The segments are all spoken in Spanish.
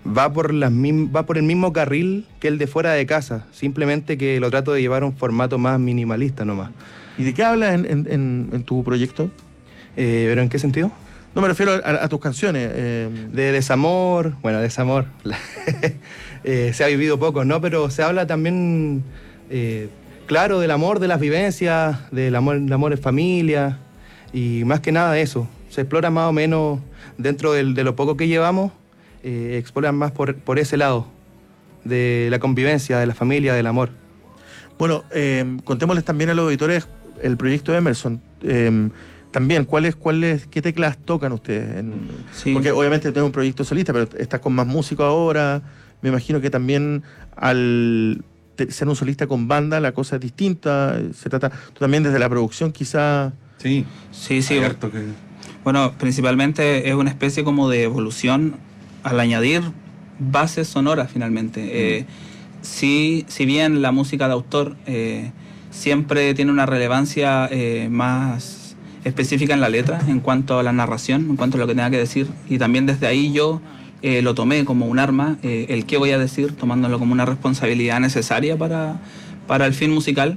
va por el mismo carril que el de fuera de casa, simplemente que lo trato de llevar a un formato más minimalista nomás. ¿Y de qué hablas en tu proyecto? ¿Pero en qué sentido? No, me refiero a tus canciones. De desamor, bueno, desamor. Se ha vivido poco, ¿no? Pero se habla también, claro, del amor, de las vivencias, del amor en familia, y más que nada eso. Se explora más o menos, dentro de lo poco que llevamos, exploran más por ese lado, de la convivencia, de la familia, del amor. Bueno, contémosles también a los auditores el proyecto de Emerson. También, ¿qué teclas tocan ustedes? Sí. Porque obviamente tenés un proyecto solista, pero estás con más músicos ahora. Me imagino que también al ser un solista con banda, la cosa es distinta. Se trata, tú también desde la producción quizá... Sí. Cierto que... Bueno, principalmente es una especie como de evolución al añadir bases sonoras finalmente. Si bien la música de autor siempre tiene una relevancia más específica en la letra, en cuanto a la narración, en cuanto a lo que tenga que decir, y también desde ahí yo lo tomé como un arma, el qué voy a decir, tomándolo como una responsabilidad necesaria para el fin musical.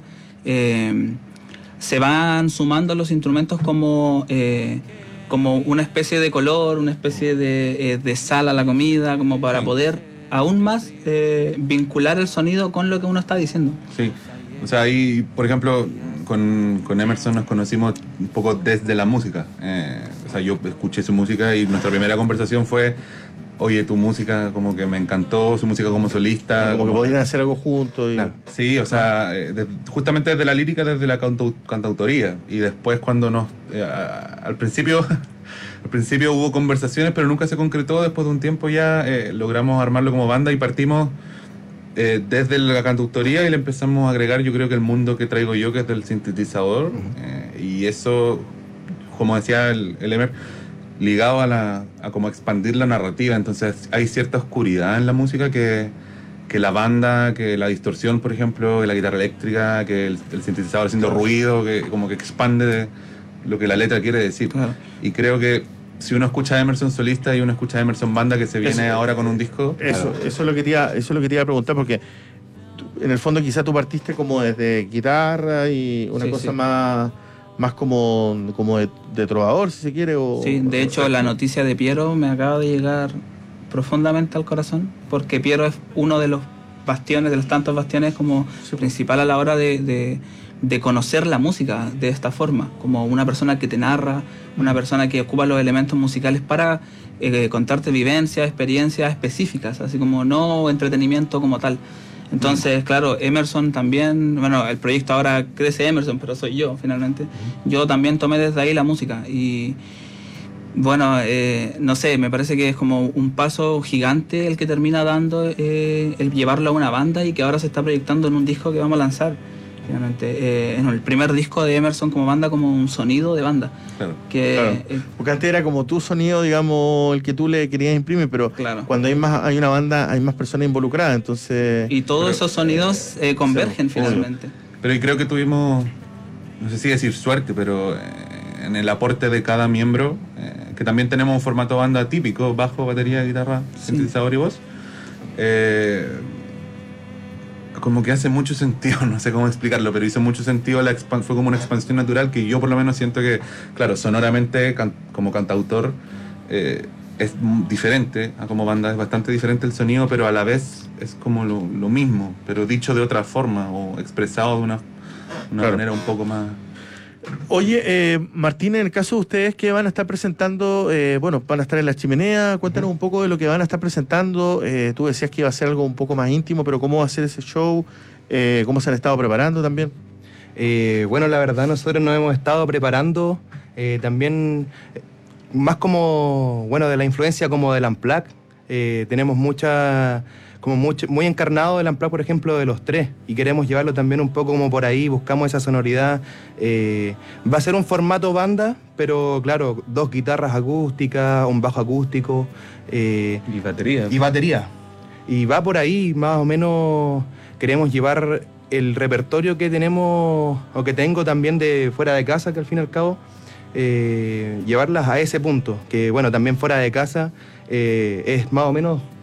Se van sumando los instrumentos como una especie de color, una especie de sal a la comida, como para poder aún más vincular el sonido con lo que uno está diciendo. Sí, o sea, ahí, por ejemplo, con Emerson nos conocimos un poco desde la música. O sea, yo escuché su música y nuestra primera conversación fue: oye, tu música como que me encantó, su música como solista. Como que podrían hacer algo juntos. Y... Claro. Sí, o sea, justamente desde la lírica, desde la cantautoría. Y después cuando al principio hubo conversaciones, pero nunca se concretó. Después de un tiempo ya logramos armarlo como banda y partimos desde la cantautoría y le empezamos a agregar, yo creo que el mundo que traigo yo, que es del sintetizador. Y eso, como decía el Emer, ligado a como expandir la narrativa. Entonces hay cierta oscuridad en la música que la banda, que la distorsión, por ejemplo, que la guitarra eléctrica, que el sintetizador haciendo ruido, que como que expande lo que la letra quiere decir. Claro. Y creo que si uno escucha a Emerson solista y uno escucha a Emerson banda, que se viene ahora con un disco... Eso es lo que te iba a preguntar, porque en el fondo quizá tú partiste como desde guitarra y una cosa más como de trovador, si se quiere. Sí, de hecho la noticia de Piero me acaba de llegar profundamente al corazón, porque Piero es uno de los bastiones, de los tantos bastiones como principal a la hora de conocer la música de esta forma, como una persona que te narra, una persona que ocupa los elementos musicales para contarte vivencias, experiencias específicas, así como no entretenimiento como tal. Entonces, claro, Emerson también, bueno, el proyecto ahora crece Emerson, pero soy yo finalmente. Yo también tomé desde ahí la música y bueno, no sé, me parece que es como un paso gigante el que termina dando el llevarlo a una banda y que ahora se está proyectando en un disco que vamos a lanzar. Finalmente, en el primer disco de Emerson como banda, como un sonido de banda. Claro. Porque antes era como tu sonido, digamos, el que tú le querías imprimir, pero cuando hay una banda, hay más personas involucradas, entonces... Y todos esos sonidos convergen finalmente. Pero y creo que tuvimos, no sé si decir suerte, pero en el aporte de cada miembro, que también tenemos un formato banda típico: bajo, batería, guitarra, sintetizador y voz. Como que hace mucho sentido, no sé cómo explicarlo, pero hizo mucho sentido, fue como una expansión natural que yo por lo menos siento que, claro, sonoramente como cantautor es diferente, como banda es bastante diferente el sonido, pero a la vez es como lo mismo, pero dicho de otra forma o expresado de una manera un poco más... Oye, Martín, en el caso de ustedes que van a estar presentando, van a estar en La Chimenea, cuéntanos un poco de lo que van a estar presentando. Tú decías que iba a ser algo un poco más íntimo, pero ¿cómo va a ser ese show? ¿Cómo se han estado preparando también? Bueno, la verdad nosotros nos hemos estado preparando también más como, bueno, de la influencia como del Unplugged. Tenemos muy encarnado el Unplugged, por ejemplo, de los tres, y queremos llevarlo también un poco como por ahí, buscamos esa sonoridad. Va a ser un formato banda, pero claro, 2 guitarras acústicas, un bajo acústico. Y batería. Y va por ahí, más o menos, queremos llevar el repertorio que tenemos, o que tengo también de fuera de casa, que al fin y al cabo, llevarlas a ese punto, que bueno, también fuera de casa es más o menos